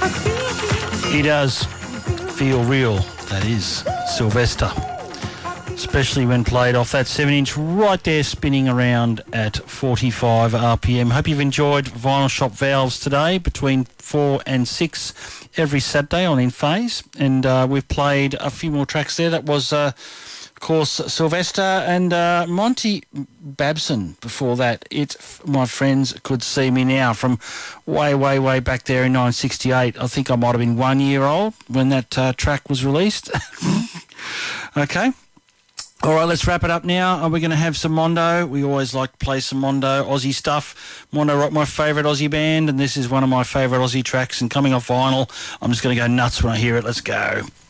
He does feel real, that is Sylvester. Especially when played off that 7-inch right there, spinning around at 45 RPM. Hope you've enjoyed Vinyl Shop Valves today between 4 and 6 every Saturday on In Phase. And we've played a few more tracks there. That was, of course, Sylvester and Monty Babson before that. My Friends Could See Me Now, from way, way, way back there in 1968. I think I might have been 1 year old when that track was released. Okay. All right, let's wrap it up now. We're going to have some Mondo. We always like to play some Mondo, Aussie stuff. Mondo Rock, my favourite Aussie band, and this is one of my favourite Aussie tracks. And coming off vinyl, I'm just going to go nuts when I hear it. Let's go.